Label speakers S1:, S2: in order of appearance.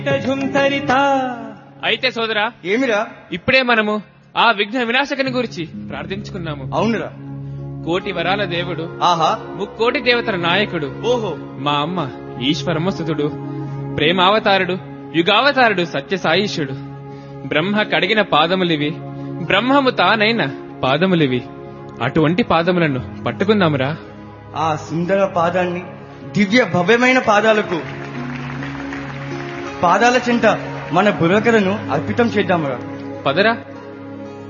S1: అయితే సోదరా,
S2: ఏమిరా?
S1: ఇప్పుడే మనము ఆ విఘ్న వినాశకుని గురించి ప్రార్థించుకున్నాము.
S2: అవునురా.
S1: కోటి వరాల దేవుడు,
S2: ఆహా,
S1: ముక్కోటి దేవతల నాయకుడు,
S2: ఓహో,
S1: మా అమ్మ ఈశ్వరమస్తుతుడు, ప్రేమావతారుడు, యుగావతారుడు, సత్యసాయిషుడు. బ్రహ్మ కడిగిన పాదములివి, బ్రహ్మము తానైన పాదములివి. అటువంటి పాదములను పట్టుకుందామురా.
S2: ఆ సుందర పాదాన్ని, దివ్య భవ్యమైన పాదాల చెంత మన బుర్రకలను అర్పితం చేద్దామురా.
S1: పదరా.